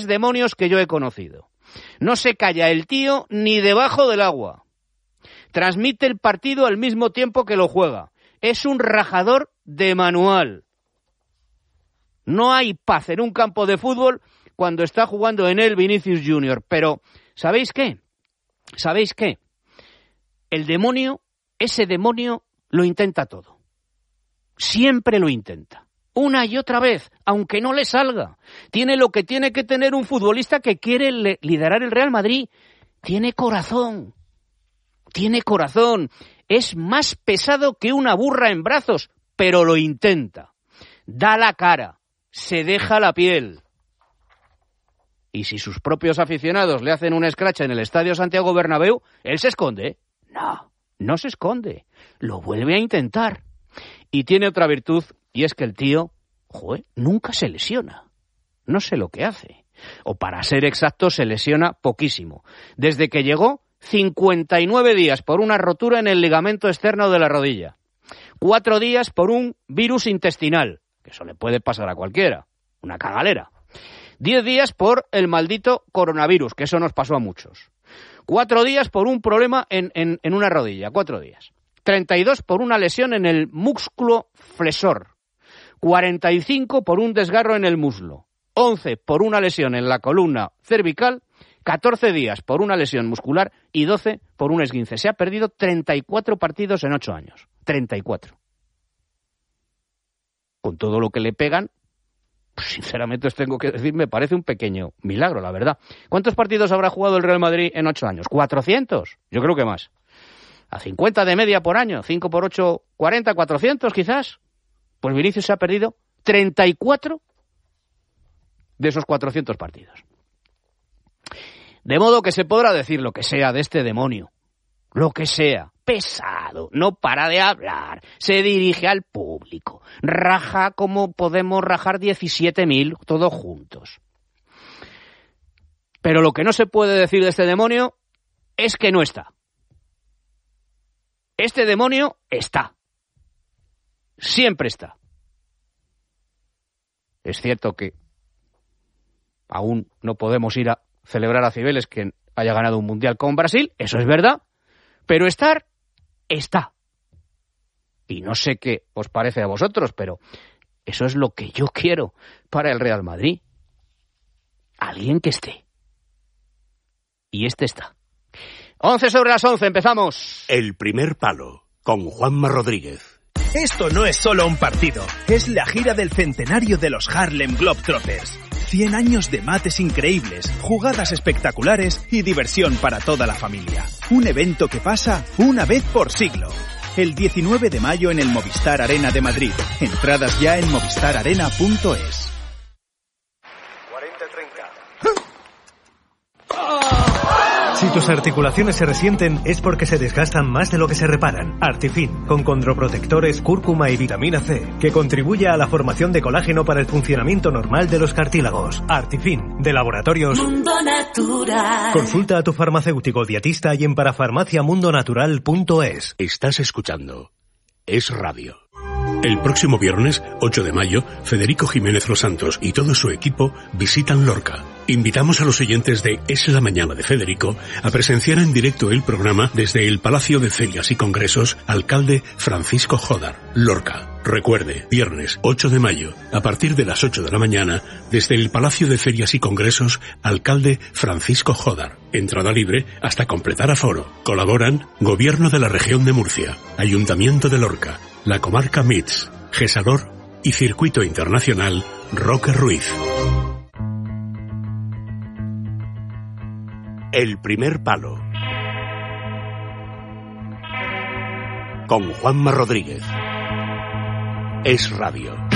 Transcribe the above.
demonios que yo he conocido. No se calla el tío ni debajo del agua. Transmite el partido al mismo tiempo que lo juega. Es un rajador de manual. No hay paz en un campo de fútbol cuando está jugando en él Vinicius Junior. Pero, ¿sabéis qué? ¿Sabéis qué? El demonio, ese demonio, lo intenta todo. Siempre lo intenta. Una y otra vez, aunque no le salga. Tiene lo que tiene que tener un futbolista que quiere liderar el Real Madrid. Tiene corazón. Tiene corazón. Es más pesado que una burra en brazos, pero lo intenta. Da la cara. Se deja la piel. Y si sus propios aficionados le hacen un escrache en el Estadio Santiago Bernabéu, él se esconde. No se esconde. Lo vuelve a intentar. Y tiene otra virtud, y es que el tío, nunca se lesiona. No sé lo que hace. O para ser exacto, se lesiona poquísimo. Desde que llegó, 59 días por una rotura en el ligamento externo de la rodilla. 4 días por un virus intestinal, que eso le puede pasar a cualquiera, una cagalera. 10 días por el maldito coronavirus, que eso nos pasó a muchos. 4 días por un problema en una rodilla, 4 días. 32 por una lesión en el músculo flexor. 45 por un desgarro en el muslo. 11 por una lesión en la columna cervical. 14 días por una lesión muscular y 12 por un esguince. Se ha perdido 34 partidos en 8 años. 34. Con todo lo que le pegan, pues sinceramente os tengo que decir, me parece un pequeño milagro, la verdad. ¿Cuántos partidos habrá jugado el Real Madrid en 8 años? ¿400? Yo creo que más. A 50 de media por año. 5 por 8, 40, 400 quizás. Pues Vinicius se ha perdido 34 de esos 400 partidos. De modo que se podrá decir lo que sea de este demonio, lo que sea, pesado, no para de hablar, se dirige al público, raja como podemos rajar 17.000 todos juntos. Pero lo que no se puede decir de este demonio es que no está. Este demonio está. Siempre está. Es cierto que aún no podemos ir a celebrar a Cibeles que haya ganado un mundial con Brasil, eso es verdad, pero estar, está. Y no sé qué os parece a vosotros, pero eso es lo que yo quiero para el Real Madrid. Alguien que esté. Y este está. 11 sobre las 11, empezamos. El primer palo, con Juanma Rodríguez. Esto no es solo un partido, es la gira del centenario de los Harlem Globetrotters. 100 años de mates increíbles, jugadas espectaculares y diversión para toda la familia. Un evento que pasa una vez por siglo. El 19 de mayo en el Movistar Arena de Madrid. Entradas ya en movistararena.es. Si tus articulaciones se resienten es porque se desgastan más de lo que se reparan. Artifin, con condroprotectores, cúrcuma y vitamina C, que contribuye a la formación de colágeno para el funcionamiento normal de los cartílagos. Artifin, de Laboratorios Mundo Natural. Consulta a tu farmacéutico dietista y en parafarmaciamundonatural.es. Estás escuchando Es Radio. El próximo viernes, 8 de mayo, Federico Jiménez Los Santos y todo su equipo visitan Lorca. Invitamos a los oyentes de Es la Mañana de Federico a presenciar en directo el programa desde el Palacio de Ferias y Congresos Alcalde Francisco Jódar, Lorca. Recuerde, viernes 8 de mayo, a partir de las 8 de la mañana, desde el Palacio de Ferias y Congresos Alcalde Francisco Jódar. Entrada libre hasta completar aforo. Colaboran Gobierno de la Región de Murcia, Ayuntamiento de Lorca, la Comarca MITS, Gesador y Circuito Internacional Roque Ruiz. El primer palo, con Juanma Rodríguez. Es Radio.